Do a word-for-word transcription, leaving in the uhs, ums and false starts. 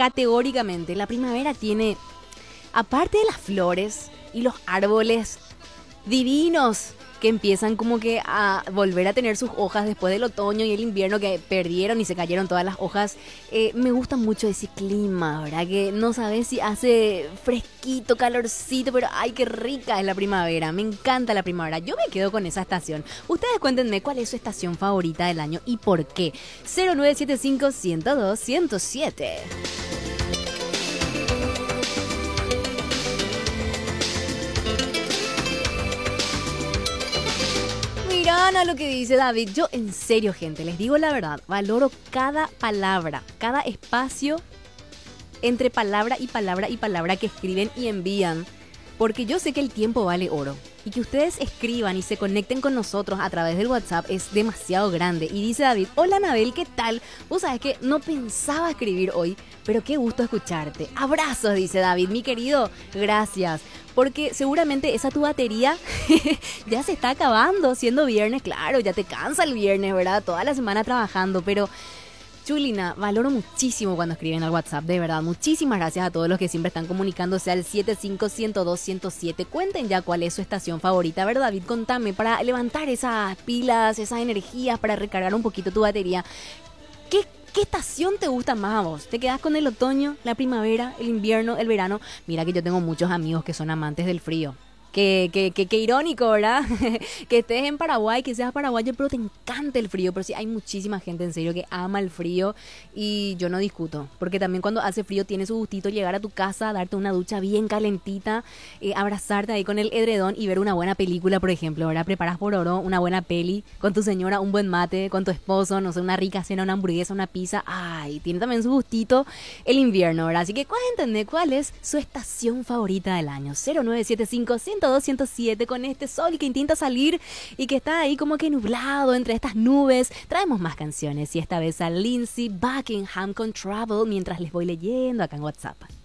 categóricamente, la primavera tiene, aparte de las flores y los árboles divinos que empiezan como que a volver a tener sus hojas después del otoño y el invierno que perdieron y se cayeron todas las hojas, eh, me gusta mucho ese clima, ¿verdad? Que no sabes si hace fresquito, calorcito, pero ¡ay, qué rica es la primavera! Me encanta la primavera, yo me quedo con esa estación. Ustedes cuéntenme cuál es su estación favorita del año y por qué. cero nueve siete cinco, uno cero dos, uno cero siete. Miran a lo que dice David. Yo en serio, gente, les digo la verdad, valoro cada palabra, cada espacio entre palabra y palabra y palabra que escriben y envían, porque yo sé que el tiempo vale oro y que ustedes escriban y se conecten con nosotros a través del WhatsApp es demasiado grande. Y dice David: hola Anabel, ¿qué tal? Vos sabés que no pensaba escribir hoy, pero qué gusto escucharte. Abrazos, dice David, mi querido, gracias. Porque seguramente esa tu batería ya se está acabando siendo viernes. Claro, ya te cansa el viernes, ¿verdad? Toda la semana trabajando, pero Chulina, valoro muchísimo cuando escriben al WhatsApp, de verdad. Muchísimas gracias a todos los que siempre están comunicándose al siete cinco uno cero dos, uno cero siete. Cuenten ya cuál es su estación favorita, ¿verdad, David? Contame, para levantar esas pilas, esas energías, para recargar un poquito tu batería. ¿Qué ¿Qué estación te gusta más a vos? ¿Te quedás con el otoño, la primavera, el invierno, el verano? Mira que yo tengo muchos amigos que son amantes del frío. Qué, qué, qué, qué irónico, ¿verdad? Que estés en Paraguay, que seas paraguayo, pero te encanta el frío. Pero sí, hay muchísima gente en serio que ama el frío y yo no discuto. Porque también cuando hace frío tiene su gustito llegar a tu casa, darte una ducha bien calentita, eh, abrazarte ahí con el edredón y ver una buena película, por ejemplo, ¿verdad? Preparas por oro una buena peli con tu señora, un buen mate, con tu esposo, no sé, una rica cena, una hamburguesa, una pizza. Ay, tiene también su gustito el invierno, ¿verdad? Así que cuéntenme cuál es su estación favorita del año. cero nueve siete cinco, uno cero dos, uno cero siete, con este sol que intenta salir y que está ahí como que nublado entre estas nubes. Traemos más canciones y esta vez a Lindsey Buckingham con Trouble mientras les voy leyendo acá en WhatsApp.